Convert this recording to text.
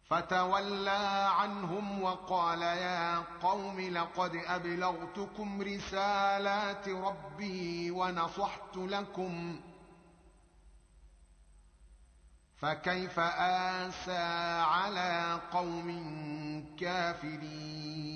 فتولى عنهم وقال يا قوم لقد أبلغتكم رسالات ربي ونصحت لكم فكيف آسى على قوم كافرين